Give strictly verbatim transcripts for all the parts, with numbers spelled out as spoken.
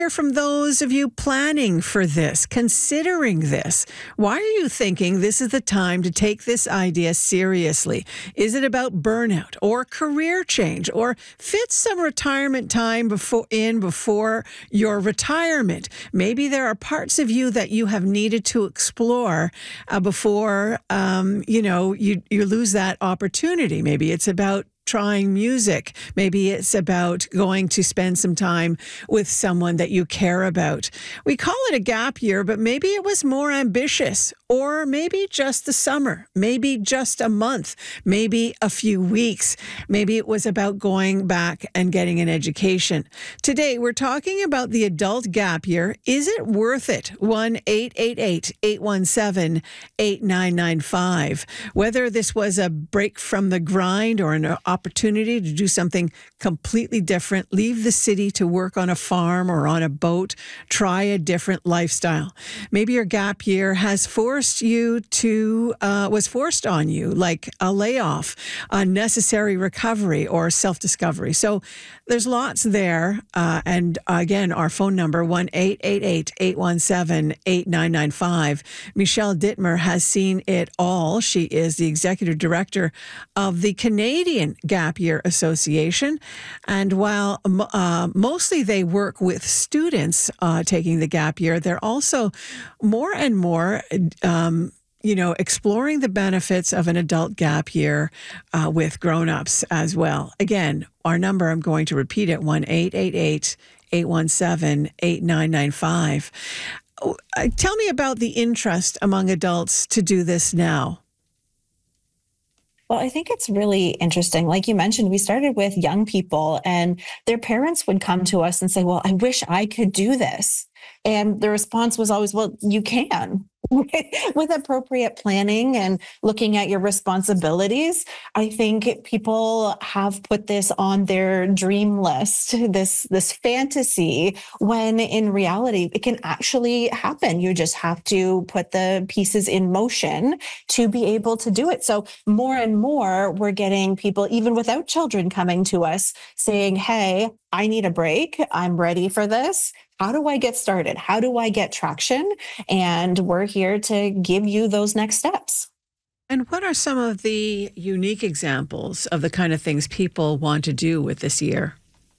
hear from those of you planning for this, considering this. Why are you thinking this is the time to take this idea seriously? Is it about burnout or career change or fit some retirement time before in before your retirement? Maybe there are parts of you that you have needed to explore uh, before um, you know you you lose that opportunity. Maybe it's about trying music. Maybe it's about going to spend some time with someone that you care about. We call it a gap year, but maybe it was more ambitious, or maybe just the summer, maybe just a month, maybe a few weeks. Maybe it was about going back and getting an education. Today, we're talking about the adult gap year. Is it worth it? one eight eight eight, eight one seven, eight nine nine five. Whether this was a break from the grind or an opportunity to do something completely different, leave the city to work on a farm or on a boat, try a different lifestyle. Maybe your gap year has forced you to, uh, was forced on you, like a layoff, unnecessary recovery, or self-discovery. So there's lots there. Uh, and again, our phone number, one eight eight eight, eight one seven, eight nine nine five. Michelle Dittmer has seen it all. She is the executive director of the Canadian Gap Year Association. And while uh, mostly they work with students uh, taking the gap year, they're also more and more um, you know, exploring the benefits of an adult gap year uh, with grown-ups as well. Again, our number, I'm going to repeat it, one eight eight eight, eight one seven, eight nine nine five. Oh, uh, tell me about the interest among adults to do this now. Well, I think it's really interesting. Like you mentioned, we started with young people and their parents would come to us and say, well, I wish I could do this. And the response was always, well, you can. With appropriate planning and looking at your responsibilities, I think people have put this on their dream list, this, this fantasy, when in reality, it can actually happen. You just have to put the pieces in motion to be able to do it. So more and more, we're getting people, even without children, coming to us saying, hey, I need a break. I'm ready for this. How do I get started? How do I get traction? And we're here to give you those next steps. And what are some of the unique examples of the kind of things people want to do with this year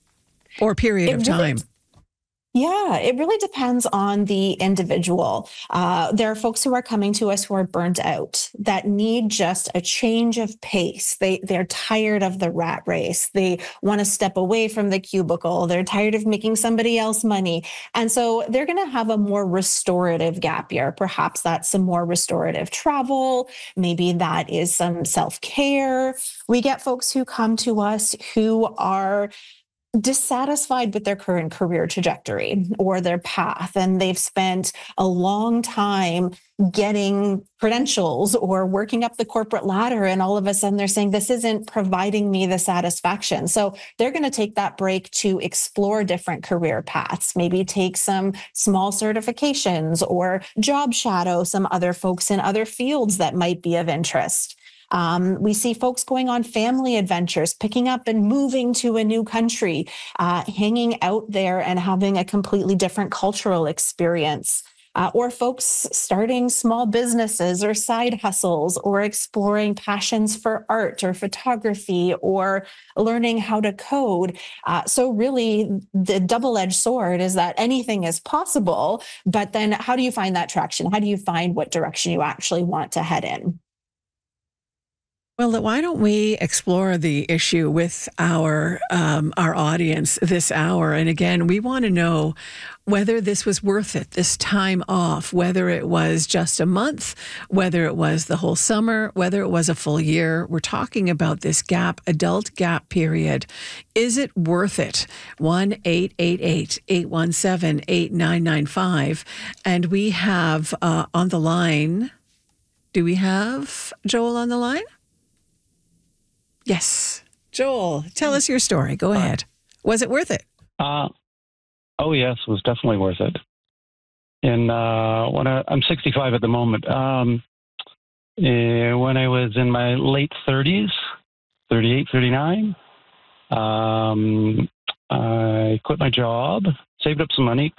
or period It of really time? Yeah, it really depends on the individual. Uh, there are folks who are coming to us who are burnt out, that need just a change of pace. They, they're tired of the rat race. They want to step away from the cubicle. They're tired of making somebody else money. And so they're going to have a more restorative gap year. Perhaps that's some more restorative travel. Maybe that is some self-care. We get folks who come to us who are dissatisfied with their current career trajectory or their path, and they've spent a long time getting credentials or working up the corporate ladder, and all of a sudden they're saying, this isn't providing me the satisfaction. So they're going to take that break to explore different career paths, maybe take some small certifications or job shadow some other folks in other fields that might be of interest. Um, we see folks going on family adventures, picking up and moving to a new country, uh, hanging out there and having a completely different cultural experience. Uh, or folks starting small businesses or side hustles, or exploring passions for art or photography, or learning how to code. Uh, so really, the double-edged sword is that anything is possible, but then how do you find that traction? How do you find what direction you actually want to head in? Well, why don't we explore the issue with our um, our audience this hour? And again, we want to know whether this was worth it, this time off, whether it was just a month, whether it was the whole summer, whether it was a full year. We're talking about this gap, adult gap period. Is it worth it? one eight eight eight, eight one seven, eight nine nine five. And we have uh, on the line, do we have Joel on the line? Yes. Joel, tell us your story. Go ahead. Was it worth it? Uh, oh, yes, it was definitely worth it. And uh, when I, I'm sixty-five at the moment. Um, eh, when I was in my late thirties, thirty-eight, thirty-nine, um, I quit my job, saved up some money,